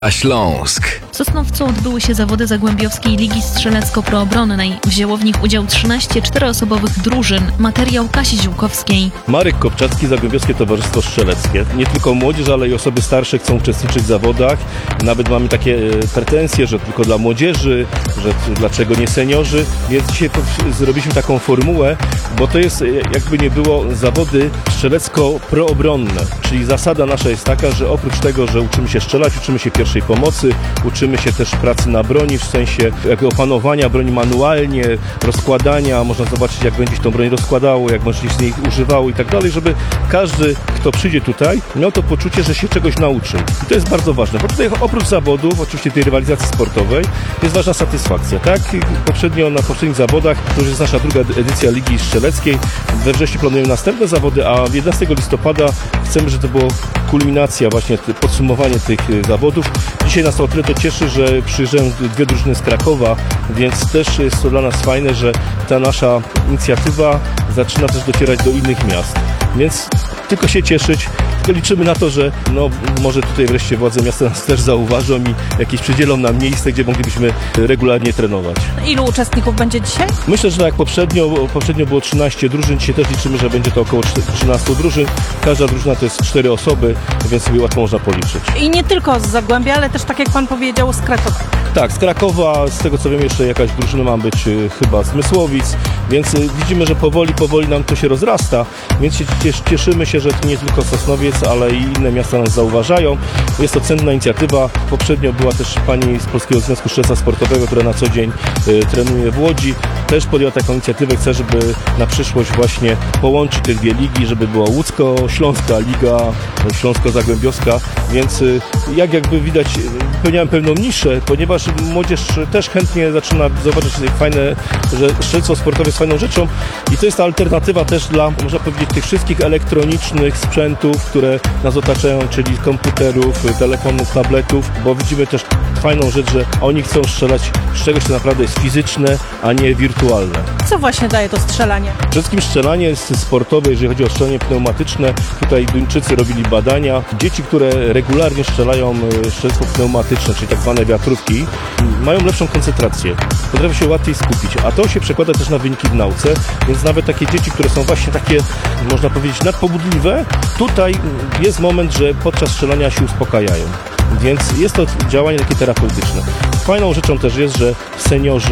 A Śląsk. W Sosnowcu odbyły się zawody Zagłębiowskiej Ligi Strzelecko-Proobronnej. Wzięło w nich udział 13 czteroosobowych drużyn. Materiał Kasi Ziółkowskiej. Marek Kopczacki, Zagłębiowskie Towarzystwo Strzeleckie. Nie tylko młodzież, ale i osoby starsze chcą uczestniczyć w zawodach. Nawet mamy takie pretensje, że tylko dla młodzieży, że dlaczego nie seniorzy. Więc dzisiaj zrobiliśmy taką formułę, bo to jest, jakby nie było, zawody strzelecko-proobronne. Czyli zasada nasza jest taka, że oprócz tego, że uczymy się strzelać, uczymy się pierwszej pomocy, uczymy się też pracy na broni, w sensie jakby opanowania broni manualnie, rozkładania, można zobaczyć, jak będzie się tą broń rozkładało, jak będzie się z niej używało i tak dalej, żeby każdy, kto przyjdzie tutaj, miał to poczucie, że się czegoś nauczył. I to jest bardzo ważne, bo tutaj oprócz zawodów, oczywiście tej rywalizacji sportowej, jest ważna satysfakcja. Tak, poprzednio na poprzednich zawodach, to już jest nasza druga edycja Ligi Strzeleckiej, we wrześniu planujemy następne zawody, a 11 listopada chcemy, żeby to było kulminacja, właśnie podsumowanie tych zawodów. Dzisiaj nas o tyle to cieszy, że przyjeżdżają dwie drużyny z Krakowa, więc też jest to dla nas fajne, że ta nasza inicjatywa zaczyna też docierać do innych miast. Więc tylko się cieszyć, tylko liczymy na to, że może tutaj wreszcie władze miasta nas też zauważą i jakieś przydzielą nam miejsce, gdzie moglibyśmy regularnie trenować. Ilu uczestników będzie dzisiaj? Myślę, że tak jak poprzednio było 13 drużyn, dzisiaj też liczymy, że będzie to około 13 drużyn. Każda drużyna to jest 4 osoby, więc sobie łatwo można policzyć. I nie tylko z Zagłębia, ale też tak jak pan powiedział, z Krakowa. Tak, z Krakowa, z tego co wiem, jeszcze jakaś drużyna ma być chyba z Mysłowic, więc widzimy, że powoli nam to się rozrasta, więc cieszymy się, że to nie tylko Sosnowiec, ale i inne miasta nas zauważają. Jest to cenna inicjatywa. Poprzednio była też pani z Polskiego Związku Strzelca Sportowego, która na co dzień trenuje w Łodzi. Też podjęła taką inicjatywę, chce, żeby na przyszłość właśnie połączyć te dwie ligi, żeby była Łódzko-Śląska Liga, Śląsko-Zagłębiowska, więc jakby widać, pełniałem pewną niszę, ponieważ młodzież też chętnie zaczyna zobaczyć fajne, że strzelstwo sportowe jest fajną rzeczą i to jest ta alternatywa też dla, można powiedzieć, tych wszystkich elektronicznych sprzętów, które nas otaczają, czyli komputerów, telefonów, tabletów, bo widzimy też fajną rzecz, że oni chcą strzelać z czegoś, co naprawdę jest fizyczne, a nie wirtualne. Co właśnie daje to strzelanie? Przede wszystkim strzelanie jest sportowe, jeżeli chodzi o strzelanie pneumatyczne. Tutaj Duńczycy robili badania. Dzieci, które regularnie strzelają strzelstwo pneumatyczne, czyli tak zwane wiatrówki, mają lepszą koncentrację, potrafią się łatwiej skupić, a to się przekłada też na wyniki w nauce, więc nawet takie dzieci, które są właśnie takie, można powiedzieć, nadpobudliwe, tutaj jest moment, że podczas strzelania się uspokajają. Więc jest to działanie takie terapeutyczne. Fajną rzeczą też jest, że seniorzy